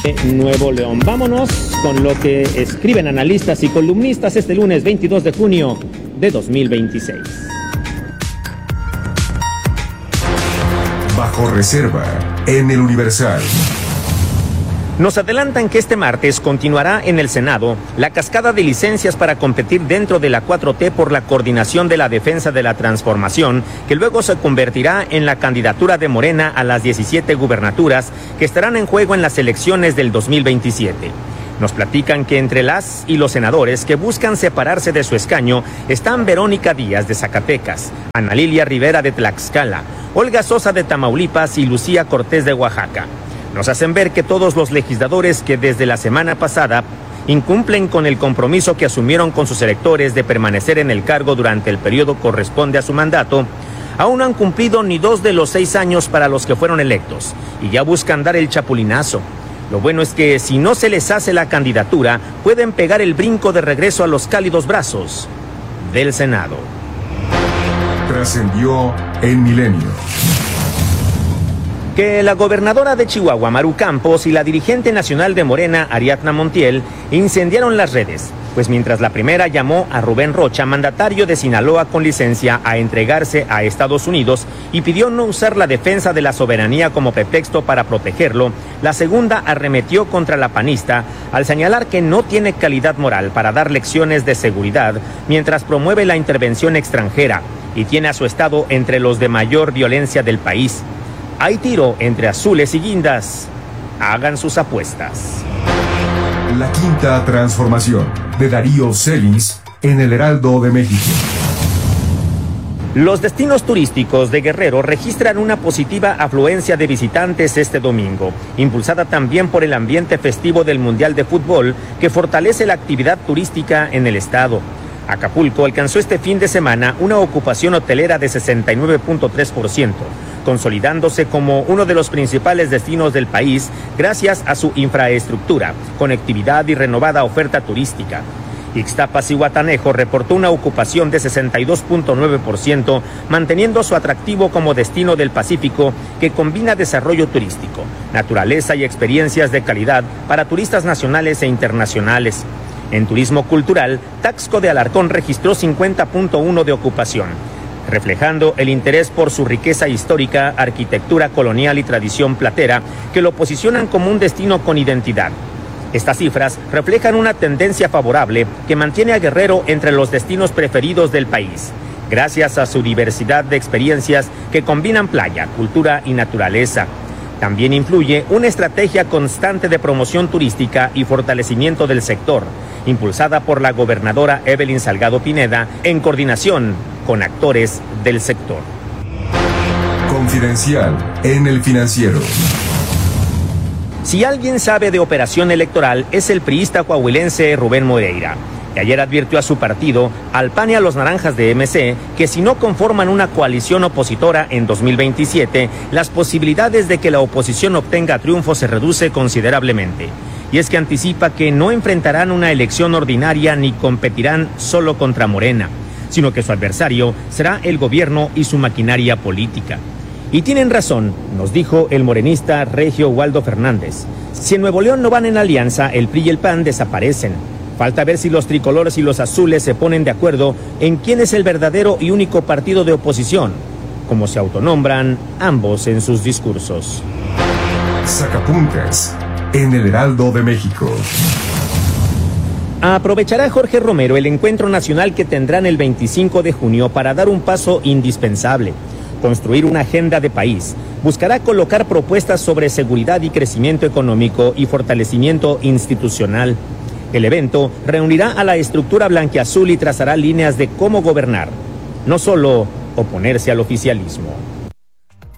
Nuevo León. Vámonos con lo que escriben analistas y columnistas este lunes 22 de junio de 2026. Bajo reserva en el Universal. Nos adelantan que este martes continuará en el Senado la cascada de licencias para competir dentro de la 4T por la coordinación de la defensa de la transformación, que luego se convertirá en la candidatura de Morena a las 17 gubernaturas que estarán en juego en las elecciones del 2027. Nos platican que entre las y los senadores que buscan separarse de su escaño están Verónica Díaz de Zacatecas, Ana Lilia Rivera de Tlaxcala, Olga Sosa de Tamaulipas y Lucía Cortés de Oaxaca. Nos hacen ver que todos los legisladores que desde la semana pasada incumplen con el compromiso que asumieron con sus electores de permanecer en el cargo durante el periodo corresponde a su mandato, aún no han cumplido ni 2 de los 6 años para los que fueron electos y ya buscan dar el chapulinazo. Lo bueno es que si no se les hace la candidatura, pueden pegar el brinco de regreso a los cálidos brazos del Senado. Trascendió en Milenio. Que la gobernadora de Chihuahua, Maru Campos, y la dirigente nacional de Morena, Ariadna Montiel, incendiaron las redes, pues mientras la primera llamó a Rubén Rocha, mandatario de Sinaloa con licencia, a entregarse a Estados Unidos y pidió no usar la defensa de la soberanía como pretexto para protegerlo, la segunda arremetió contra la panista al señalar que no tiene calidad moral para dar lecciones de seguridad mientras promueve la intervención extranjera y tiene a su estado entre los de mayor violencia del país. Hay tiro entre azules y guindas. Hagan sus apuestas. La quinta transformación de Darío Celis en el Heraldo de México. Los destinos turísticos de Guerrero registran una positiva afluencia de visitantes este domingo, impulsada también por el ambiente festivo del Mundial de Fútbol que fortalece la actividad turística en el estado. Acapulco alcanzó este fin de semana una ocupación hotelera de 69.3%, consolidándose como uno de los principales destinos del país gracias a su infraestructura, conectividad y renovada oferta turística. Ixtapas y Guatanejo reportó una ocupación de 62.9%, manteniendo su atractivo como destino del Pacífico que combina desarrollo turístico, naturaleza y experiencias de calidad para turistas nacionales e internacionales. En turismo cultural, Taxco de Alarcón registró 50.1% de ocupación, reflejando el interés por su riqueza histórica, arquitectura colonial y tradición platera, que lo posicionan como un destino con identidad. Estas cifras reflejan una tendencia favorable que mantiene a Guerrero entre los destinos preferidos del país, gracias a su diversidad de experiencias que combinan playa, cultura y naturaleza. También influye una estrategia constante de promoción turística y fortalecimiento del sector, impulsada por la gobernadora Evelyn Salgado Pineda en coordinación con actores del sector. Confidencial en El Financiero. Si alguien sabe de operación electoral es el priista coahuilense Rubén Moreira, que ayer advirtió a su partido, al PAN y a los naranjas de MC, que si no conforman una coalición opositora en 2027, las posibilidades de que la oposición obtenga triunfo se reduce considerablemente. Y es que anticipa que no enfrentarán una elección ordinaria ni competirán solo contra Morena, sino que su adversario será el gobierno y su maquinaria política. Y tienen razón, nos dijo el morenista Regio Waldo Fernández. Si en Nuevo León no van en alianza, el PRI y el PAN desaparecen. Falta ver si los tricolores y los azules se ponen de acuerdo en quién es el verdadero y único partido de oposición, como se autonombran ambos en sus discursos. Sacapuntas en el Heraldo de México. Aprovechará Jorge Romero el encuentro nacional que tendrán el 25 de junio para dar un paso indispensable, construir una agenda de país. Buscará colocar propuestas sobre seguridad y crecimiento económico y fortalecimiento institucional. El evento reunirá a la estructura blanquiazul y trazará líneas de cómo gobernar, no solo oponerse al oficialismo.